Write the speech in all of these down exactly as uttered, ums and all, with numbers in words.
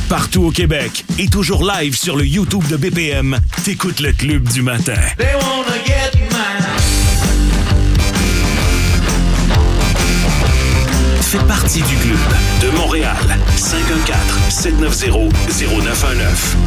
Partout au Québec et toujours live sur le YouTube de B P M, t'écoutes le Club du matin. They wanna get mine. Fais partie du club de Montréal. cinq un quatre, sept neuf zéro, zéro neuf un neuf.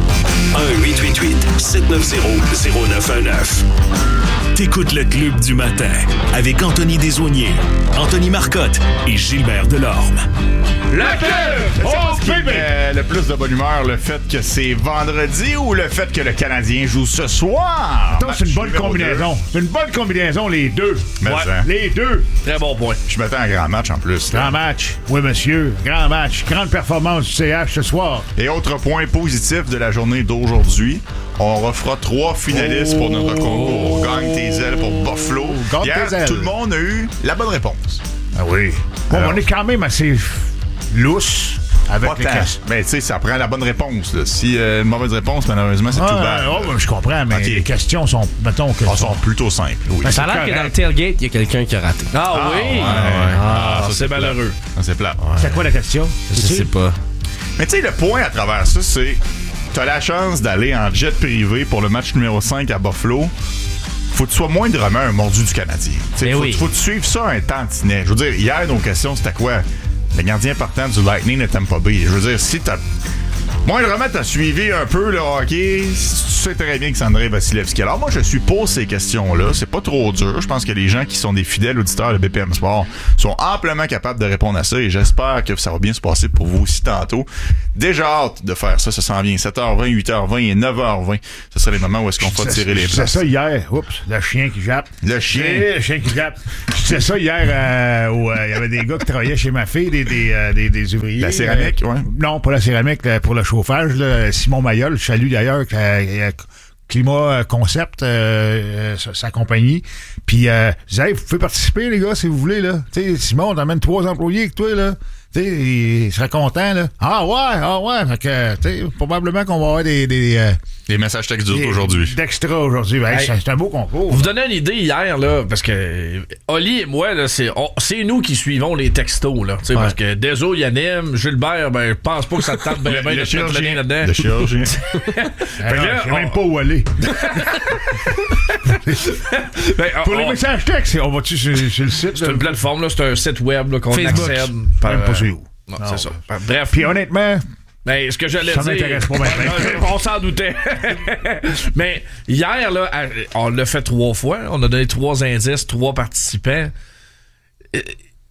un huit huit huit, sept neuf zéro, zéro neuf un neuf. T'écoutes le Club du matin avec Anthony Desaulniers, Anthony Marcotte et Gilbert Delorme. Le club! Oh, qui met le plus de bonne humeur, le fait que c'est vendredi ou le fait que le Canadien joue ce soir? Attends, c'est une bonne combinaison. deux. C'est une bonne combinaison, les deux. Mais ouais, ça. Les deux. Très bon point. Je m'attends à un grand match en plus. Grand match. Oui, monsieur. Grand match. Grande performance du C H ce soir. Et autre point positif de la journée d'aujourd'hui, on refera trois finalistes oh. pour notre concours. Gagne tes ailes pour Buffalo. Gagne Hier, tes ailes. Tout le monde a eu la bonne réponse. Ah oui. Bon, Alors, on est quand même assez lousse avec pas les tant. questions. Mais tu sais, ça prend la bonne réponse. Là. Si euh, une mauvaise réponse, malheureusement, c'est Ah, tout bad. oh, ben, je comprends, mais okay. les questions sont, mettons que Elles sont plutôt simples. Oui. Ben, Ça a l'air que dans le tailgate, il y a quelqu'un qui a raté. Ah, Ah, oui! ouais. Ah, Ah, ça, c'est malheureux. Ça, c'est plat. C'est quoi la question? Je sais pas. Mais tu sais, le point à travers ça, c'est t'as la chance d'aller en jet privé pour le match numéro cinq à Buffalo. Faut que tu sois moindrement un mordu du Canadien. Mais faut, oui. faut que tu suives ça un tantinet. Je veux dire, hier, nos questions, c'était quoi? Le gardien partant du Lightning de Tampa Bay. Je veux dire, si t'as... Moindrement, t'as suivi un peu le hockey, tu sais très bien que c'est Andrei Vasilevski. Alors moi, je suis pour ces questions-là. C'est pas trop dur. Je pense que les gens qui sont des fidèles auditeurs de B P M Sport sont amplement capables de répondre à ça et j'espère que ça va bien se passer pour vous aussi tantôt. Déjà hâte de faire ça. Ça s'en vient sept heures vingt, huit heures vingt et neuf heures vingt. Ce sera les moments où est-ce qu'on va tirer les C'est places. ça hier. Oups, le chien qui jappe. Le chien. Eh, Le chien qui jappe. C'est ça hier euh, où il euh, y avait des gars qui travaillaient chez ma fille, des, des, euh, des, des ouvriers. La céramique, euh, ouais. Non, pas la céramique, là, pour le chauffage. Là, Simon Mayol, je salue d'ailleurs euh, Climat Concept, euh, sa, sa compagnie. Puis, euh, je disais, hey, vous pouvez participer, les gars, si vous voulez. Là. T'sais, Simon, t'amènes trois employés avec toi. Là. T'sais, il serait content. Là. Ah ouais, ah ouais. Fait que, t'sais, probablement qu'on va avoir des... des euh, Les messages textes des- aujourd'hui. D'extra aujourd'hui. Ben, Hey. c'est, c'est un beau concours. Vous donnez une idée hier, là, parce que Oli et moi, là, c'est, on- c'est nous qui suivons les textos, là. Ouais. Parce que Deso, il anime, Gilbert, ben, je pense pas que ça te tente bien bien de te mettre le nez là-dedans. Le chirurgien. Ah non, là, je sais même on- pas où aller. Ben, Pour on- les messages textes, on va-tu sur, sur le site? c'est là? une plateforme, là, c'est un site web là, qu'on Facebook. accède. Même pas sûr où. Non, Non. c'est ça. Bref. Puis honnêtement, Ben, ce que j'allais Ça dire. m'intéresse pas maintenant. On s'en doutait. Mais hier, là, on l'a fait trois fois. On a donné trois indices, trois participants. Euh,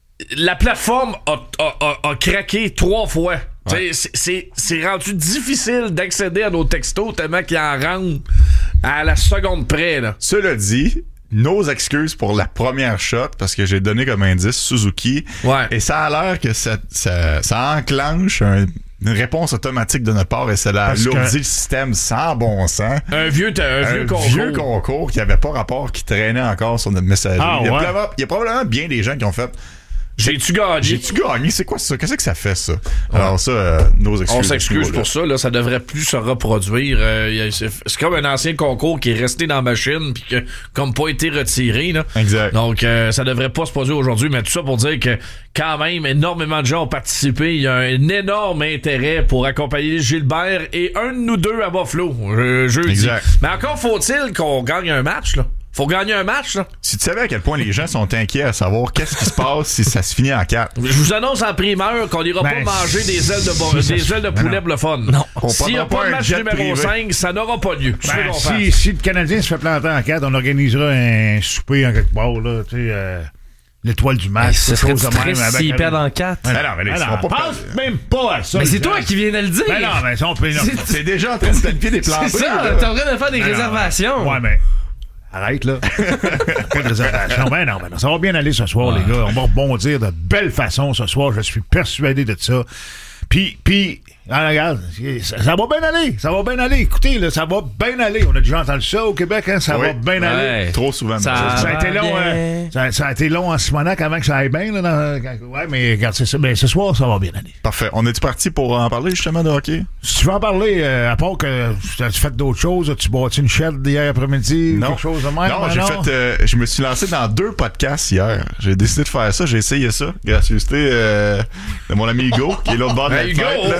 La plateforme a, a, a, a craqué trois fois. Ouais. C'est, c'est, c'est rendu difficile d'accéder à nos textos tellement qu'ils en rendent à la seconde près. Là. Cela dit, nos excuses pour la première shot, parce que j'ai donné comme indice Suzuki. Ouais. Et ça a l'air que ça, ça, ça enclenche un, une réponse automatique de notre part et ça a Parce alourdi que- le système sans bon sens. Un vieux, t- un vieux Un concours. vieux concours qui avait pas rapport, qui traînait encore sur notre messagerie. Ah, il, y a ouais. probablement- il y a probablement bien des gens qui ont fait J'ai-tu gagné? J'ai-tu gagné? C'est quoi ça? Qu'est-ce que ça fait, ça? Alors, ça, euh, nos excuses. On s'excuse pour ça, là, ça devrait plus se reproduire. Euh, y a- c'est, c'est comme un ancien concours qui est resté dans la machine puis qui a comme pas été retiré. Là. Exact. Donc, euh, ça devrait pas se produire aujourd'hui, mais tout ça pour dire que quand même, énormément de gens ont participé. Il y a un énorme intérêt pour accompagner Gilbert et un de nous deux à Buffalo, euh, jeudi. Exact. Mais encore faut-il qu'on gagne un match, là. Faut gagner un match, là. Si tu savais à quel point les gens sont inquiets à savoir qu'est-ce qui se passe si ça se finit en quatre. Je vous annonce en primeur qu'on ira Ben, pas manger des ailes de, bo- si ça des se- ailes de ben poulet non. pour le fun. Non. On S'il n'y a prendra pas de un match jet numéro privé. cinq, ça n'aura pas lieu. Tu sais ben, qu'on si, fasse. si le Canadien se fait planter en quatre, on organisera un souper en quelque part, là, tu sais, euh, l'étoile du match, Ce quelque serait chose de même. triste avec- s'ils perdent en quatre. Ben non, mais là, Ben ils non, seront pas pense même pas à ça. Mais c'est les toi gens. qui viens de le dire. Ben non, mais ça, on peut... non. C'est déjà en train de planifier des plans. C'est ça, t'es en train de faire des Ben non, réservations. Ouais, mais... Arrête, là. Pas de réservation. Ben non, ben non. Ça va bien aller ce soir, les gars. On va rebondir de belle façon ce soir. Je suis persuadé de ça. Puis, puis, ah, regarde, ça, ça va bien aller. Ça va bien aller. Écoutez, là, ça va bien aller. On a déjà entendu ça au Québec, hein. Ça Oui. va bien aller. Ouais. Trop souvent. Ça- mais Ça a été va long, bien. euh, ça, ça a été long en Simonac avant que ça aille bien, là. Dans, ouais, mais regarde, c'est ça. Ben, ce soir, ça va bien aller. Parfait. On est-tu parti pour en parler justement de hockey? Si tu veux en parler, euh, à part que as-tu fait d'autres choses, as-tu bâti une shed hier après-midi, ou Non. quelque chose de même? Non, hein, j'ai fait. euh, je me suis lancé dans deux podcasts hier. J'ai décidé de faire ça. J'ai essayé ça. Gracieuseté euh, de mon ami Hugo, qui est l'autre bord de la Hey, fête. Hugo! là.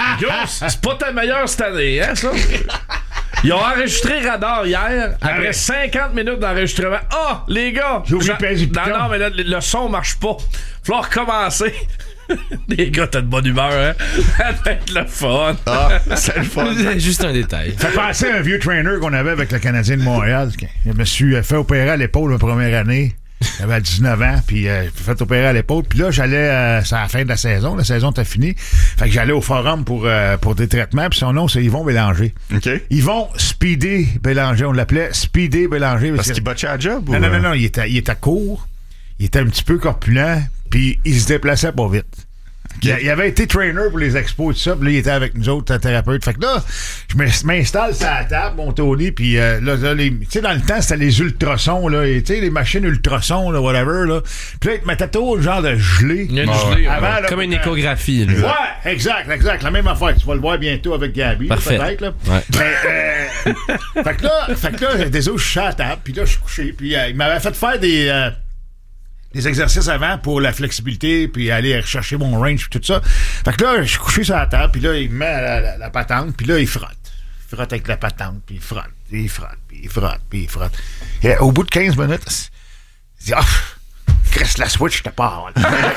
Gros, c'est pas ta meilleure cette année, hein, ça? Ils ont enregistré Radar hier, après ouais. cinquante minutes d'enregistrement. Ah, oh, les gars! J'ai oublié j'a- de peser le Non, piton. non, mais là, le, le son marche pas. Faut recommencer. Les gars, t'as de bonne humeur, hein? Ça va être le fun. Ah, c'est le fun. Juste un détail. Ça fait penser à un vieux trainer qu'on avait avec le Canadien de Montréal. Je me suis fait opérer à l'épaule ma première année. J'avais dix-neuf ans, puis euh, fait opérer à l'épaule. Puis là, j'allais, euh, c'est à la fin de la saison, la saison était finie. Fait que j'allais au forum pour, euh, pour des traitements, puis son nom, c'est Yvon Bélanger. OK. Yvon Speedy Bélanger, on l'appelait Speedy Bélanger. Parce qu'il botchait à job ou. Non, non, non, euh? non, il était, il était court, il était un petit peu corpulent, puis il se déplaçait pas vite. Il, a- il avait été trainer pour les expos et tout ça, puis là, il était avec nous autres thérapeutes. Fait que là, je me- m'installe sur la table, mon Tony, puis euh, là, là, les- tu sais, dans le temps, c'était les ultrasons, là, et tu sais, les machines ultrasons, là, whatever, là. Puis là, ils te mettaient tout le genre de gelé. Il y a une Ouais, gelée, Avant, ouais. là, Comme une euh, échographie. Là. Ouais, exact, exact. La même affaire. Tu vas le voir bientôt avec Gabi, là, Parfait. peut-être. Là. Ouais. Mais, euh, fait que là, fait que là, désolé, je suis à la table, puis là, je suis couché, puis euh, il m'avait fait faire des, euh, des exercices avant pour la flexibilité, puis aller rechercher mon range, puis tout ça. Fait que là, je suis couché sur la table, puis là, il me met la, la, la patente, puis là, il frotte. Il frotte avec la patente, puis il frotte, puis il frotte, puis il frotte, puis il frotte. Et au bout de quinze minutes, il dit « Ah, Chris, la switch, je te parle. »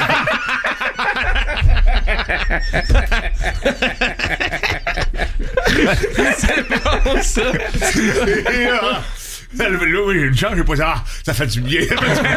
Bon, ça. Et, euh, là, là, oui, une chance, j'ai pas dit, ah, ça fait du bien.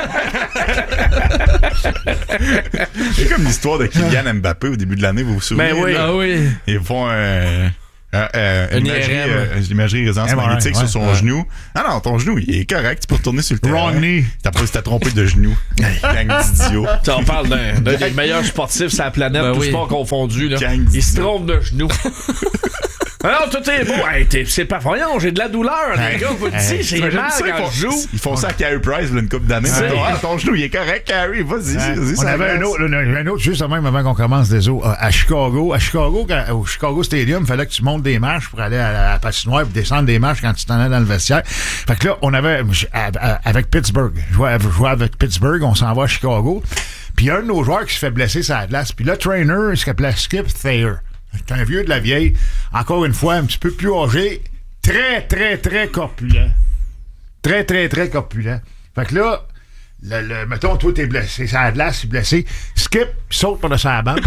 C'est comme l'histoire de Kylian Mbappé au début de l'année, vous vous souvenez? Ben oui. là? Ah oui. Ils font euh, euh, euh, une Une imagerie, I R M. euh, une imagerie résonance M R I, magnétique ouais. sur son Ouais. genou. Ah non, ton genou, il est correct. Tu peux retourner sur le terrain. Wrong knee. T'as pas t'as trompé de genou. Gang d'idiots. Ça, on parle d'un, d'un des meilleurs sportifs sur la planète, Ben tout oui. sport confondu. Là. Gang Il se d'idiot. trompe de genoux. Alors, tout est beau. Hey, t'es- c'est pas voyons, j'ai de la douleur, les gars. Vous le dites, j'ai T'imagines mal ça, ils quand font- je joue. Ils font ça à Carey Price il y a une couple d'années. C'est- Ah, ton genou, il est correct, Carey. Vas-y, vas-y. On ça avait reste. un autre, un, un autre juste même avant qu'on commence des eaux, à Chicago. À Chicago, quand- au Chicago Stadium, il fallait que tu montes des marches pour aller à la, à la patinoire et descendre des marches quand tu t'en allais dans le vestiaire. Fait que là, on avait, à- à- avec Pittsburgh, je jouais, je jouais avec Pittsburgh, on s'en va à Chicago. Puis il y a un de nos joueurs qui se fait blesser sur la glace. Puis le trainer, il s'appelait Skip Thayer. C'est un vieux de la vieille. Encore une fois, un petit peu plus âgé. Très, très, très corpulent. Très, très, très corpulent. Fait que là, le, le, mettons, toi, t'es blessé. Ça a de glace, t'es blessé. Skip, il saute par-dessus la bande.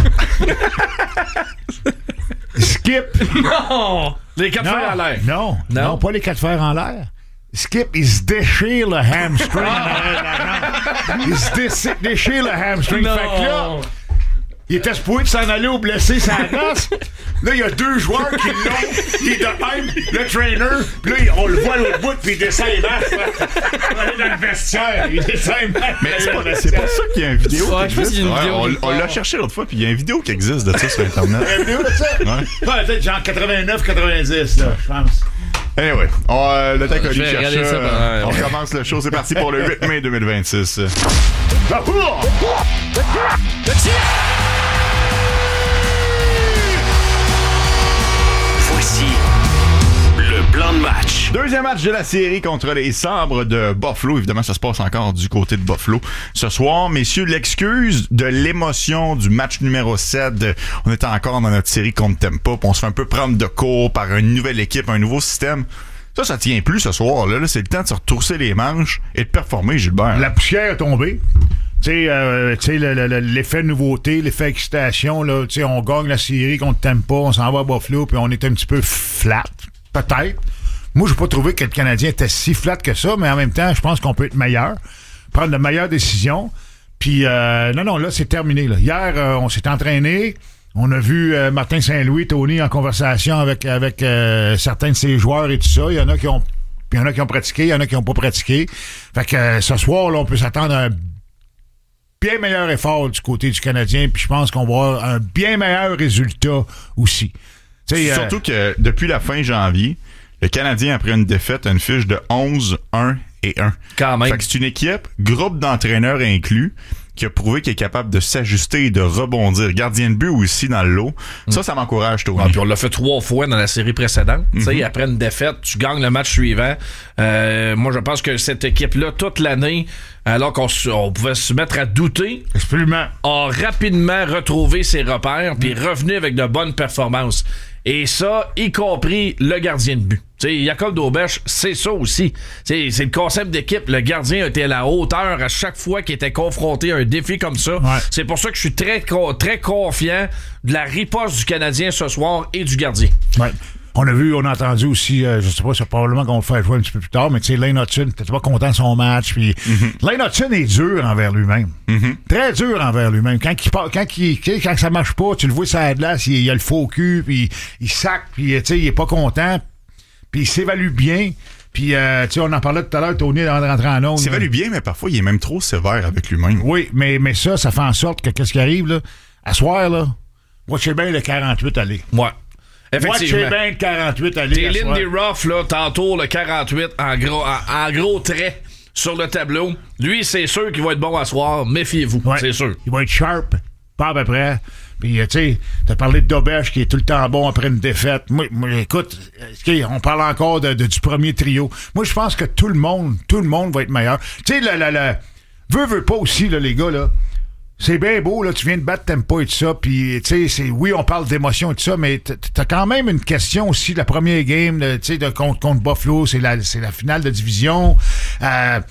Skip. Non! Les quatre fers en l'air. Non, non, Non? pas les quatre fers en l'air. Skip, il se déchire le hamstring. en arrière de la jambe. Il se dé- déchire le hamstring. Non. Fait que là, il était supposé de s'en aller au blessé sa glace. Là, il y a deux joueurs qui l'ont. Il est de même, le trainer. Puis là, il- on le voit à l'autre bout, puis il descend les marches. Pour aller dans le vestiaire. Il descend les marches. Mais c'est pas, c'est pas ça qu'il y a une vidéo. Ouais, qui je pense qu'il y a une existe. vidéo Ouais, quelque on on l'a part. cherché l'autre fois, puis il y a une vidéo qui existe de ça sur Internet. Une vidéo de ça? Ouais. Ouais, peut-être genre quatre-vingt-neuf quatre-vingt-dix, là, je pense. Anyway, on, euh, le Tacoli Je vais cherche regarder ça. ça euh, pendant- on commence le show. C'est parti pour le huit mai deux mille vingt-six. Ah, oh! Voici le plan de match. Deuxième match de la série contre les Sabres de Buffalo. Évidemment, ça se passe encore du côté de Buffalo. Ce soir, messieurs, l'excuse de l'émotion du match numéro sept. de- On était encore dans notre série qu'on ne t'aime pas. Puis on se fait un peu prendre de court par une nouvelle équipe, un nouveau système. Ça, ça tient plus ce soir. Là, là c'est le temps de se retrousser les manches et de performer, Gilbert. La poussière est tombée. Tu sais, euh, tu sais, le- le- le- l'effet nouveauté, l'effet excitation, là, tu sais, on gagne la série qu'on ne t'aime pas, on s'en va à Buffalo, puis on est un petit peu flat, peut-être. Moi, j'ai pas trouvé que le Canadien était si flat que ça, mais en même temps, je pense qu'on peut être meilleur, prendre de meilleures décisions. Puis, euh, non, non, là, c'est terminé. Là. Hier, euh, on s'est entraîné. On a vu euh, Martin Saint-Louis, Tony, en conversation avec, avec euh, certains de ses joueurs et tout ça. Il y en a qui ont, il y en a qui ont pratiqué, il y en a qui n'ont pas pratiqué. Fait que euh, ce soir, là, on peut s'attendre à un bien meilleur effort du côté du Canadien, puis je pense qu'on va avoir un bien meilleur résultat aussi. Tu sais, euh, Surtout que depuis la fin janvier, le Canadien, après une défaite, a une fiche de onze, un et un. Quand même. Fait que c'est une équipe, groupe d'entraîneurs inclus, qui a prouvé qu'il est capable de s'ajuster et de rebondir. Gardien de but aussi dans le lot. Mm. Ça, ça m'encourage, Tony. Ah, puis on l'a fait trois fois dans la série précédente. Mm-hmm. Tu sais, après une défaite, tu gagnes le match suivant. Euh, moi, je pense que cette équipe-là, toute l'année, alors qu'on on pouvait se mettre à douter, Absolument. a rapidement retrouvé ses repères puis mm. revenu avec de bonnes performances. Et ça, y compris le gardien de but. T'sais, Jacob Dauberge, c'est ça aussi. T'sais, c'est le concept d'équipe. Le gardien était à la hauteur à chaque fois qu'il était confronté à un défi comme ça. Ouais. C'est pour ça que je suis très, très confiant de la riposte du Canadien ce soir et du gardien. Ouais. On a vu, on a entendu aussi, euh, je sais pas, c'est probablement qu'on va le faire jouer un petit peu plus tard, mais tu sais, Lane Hudson, t'étais pas content de son match, puis mm-hmm. Lane Hudson est dur envers lui-même. Mm-hmm. Très dur envers lui-même. Quand il, quand il, quand ça marche pas, tu le vois sur la glace, il, il a le faux cul, puis il sac, puis tu sais, il est pas content, puis il s'évalue bien. Puis, euh, tu sais, on en parlait tout à l'heure, Tony, avant de rentrer en ondes. Il s'évalue bien, mais parfois, il est même trop sévère avec lui-même. Oui, mais, mais ça, ça fait en sorte que qu'est-ce qui arrive, là? À soir, là, watchez bien le quarante-huit aller. Ouais. Effectivement. Watchez bien le quarante-huit aller. T'es Lindy Ruff, là, tantôt, le quarante-huit, en gros, en, en gros trait sur le tableau. Lui, c'est sûr qu'il va être bon à soir. Méfiez-vous, ouais. C'est sûr. Il va être sharp, pas à peu près. Puis, tu sais, t'as parlé de Dauberge qui est tout le temps bon après une défaite. Moi, moi écoute, okay, on parle encore de, de, du premier trio. Moi, je pense que tout le monde, tout le monde va être meilleur. Tu sais, le, le, le, veux, veux pas aussi, là, les gars, là. C'est bien beau, là, tu viens de battre Tempo et tout ça, puis, tu sais, c'est, oui, on parle d'émotion et tout ça, mais t'as quand même une question aussi, la première game, tu sais, de contre, contre Buffalo, c'est la, c'est la finale de division. Euh,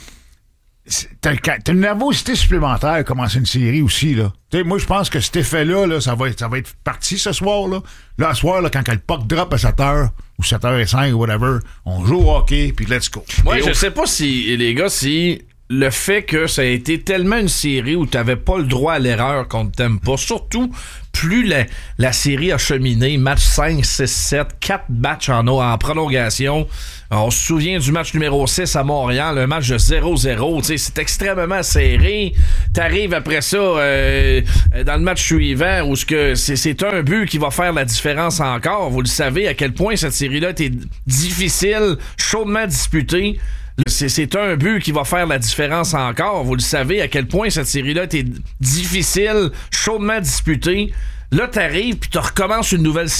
T'as, t'as une nervosité supplémentaire à commencer une série aussi, là. T'sais, moi, je pense que cet effet-là, là, ça va être, ça va être parti ce soir, là. Là, ce soir, là, quand le puck drop à sept heures, ou sept heures cinq, ou whatever, on joue au hockey, puis let's go. Moi, Et je au... sais pas si, les gars, si le fait que ça a été tellement une série où t'avais pas le droit à l'erreur qu'on ne t'aime pas, surtout plus la, la série a cheminé, match cinq, six, sept, quatre matchs en, en prolongation. On se souvient du match numéro six à Montréal, un match de zéro zéro, c'est extrêmement serré. T'arrives après ça euh, dans le match suivant où c'est, c'est un but qui va faire la différence encore. Vous le savez à quel point cette série-là était difficile, chaudement disputée. C'est, c'est un but qui va faire la différence encore. Vous le savez à quel point cette série-là était difficile, chaudement disputée. Là, t'arrives puis tu recommences une nouvelle série.